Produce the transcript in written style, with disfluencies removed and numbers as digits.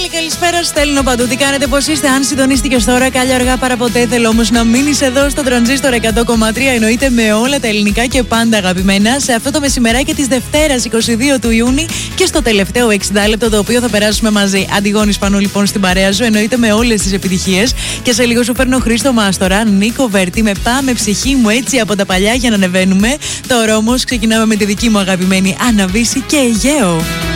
Καλησπέρα, στέλνω παντού. Τι κάνετε, πώς είστε? Αν συντονίστηκες τώρα, καλή αργά παρά ποτέ. Θέλω όμως να μείνεις εδώ στο Τρανζίστορ 100,3. Εννοείται με όλα τα ελληνικά και πάντα αγαπημένα. Σε αυτό το μεσημεράκι της Δευτέρας 22 του Ιούνιου και στο τελευταίο 60 λεπτό το οποίο θα περάσουμε μαζί. Αντιγόνη Σπανού λοιπόν στην παρέα σου. Εννοείται με όλες τις επιτυχίες. Και σε λίγο σου φέρνω Χρήστο Μάστορα, Νίκο Βέρτη με Πάμε ψυχή μου, έτσι από τα παλιά για να ανεβαίνουμε. Τώρα όμως ξεκινάμε με τη δική μου αγαπημένη Αναβίση και Αιγαίο.